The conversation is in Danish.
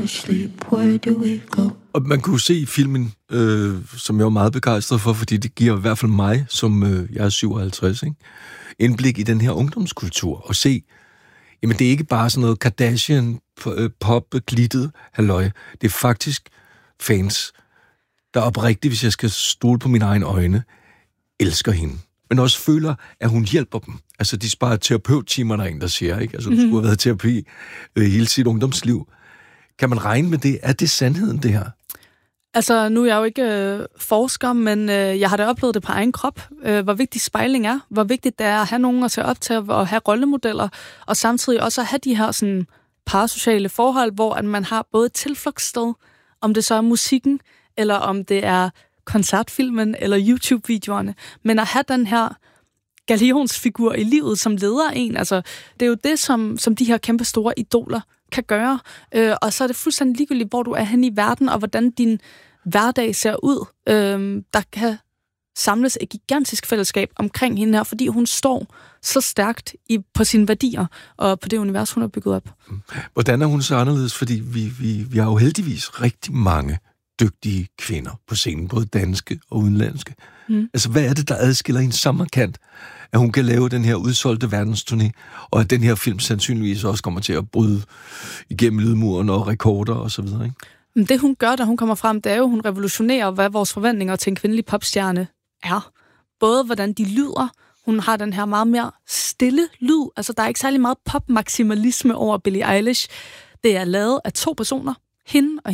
Og man kunne se i filmen, som jeg var meget begejstret for, fordi det giver i hvert fald mig, som jeg er 57, ikke? Indblik i den her ungdomskultur, og se, jamen det er ikke bare sådan noget Kardashian, pop, glittet, halløj. Det er faktisk fans, der oprigtigt, hvis jeg skal stole på mine egne øjne, elsker hende. Men også føler, at hun hjælper dem. Altså, de sparer terapeuttimer, der er en, der siger, ikke? Altså, du skulle have været terapi hele sit ungdomsliv. Kan man regne med det? Er det sandheden, det her? Altså, nu er jeg jo ikke forsker, men jeg har da oplevet det på egen krop, hvor vigtig spejling er, hvor vigtigt det er at have nogen at se op til, og have rollemodeller, og samtidig også at have de her sådan, parasociale forhold, hvor at man har både et tilflugtssted, om det så er musikken, eller om det er koncertfilmen, eller YouTube-videoerne, men at have den her galionsfigur i livet, som leder en, altså, det er jo det, som de her kæmpe store idoler kan gøre, og så er det fuldstændig ligegyldigt, hvor du er hen i verden, og hvordan din hverdag ser ud. Der kan samles et gigantisk fællesskab omkring hende her, fordi hun står så stærkt på sine værdier, og på det univers, hun har bygget op. Hvordan er hun så anderledes? Fordi vi har jo heldigvis rigtig mange dygtige kvinder på scenen, både danske og udenlandske. Altså, hvad er det, der adskiller hende så markant, at hun kan lave den her udsolgte verdensturné, og at den her film sandsynligvis også kommer til at bryde igennem lydmuren og rekorder og så videre, ikke? Det, hun gør, da hun kommer frem, det er jo, hun revolutionerer, hvad vores forventninger til en kvindelig popstjerne er. Både hvordan de lyder, hun har den her meget mere stille lyd, altså der er ikke særlig meget pop-maksimalisme over Billie Eilish. Det er lavet af 2 personer, hende og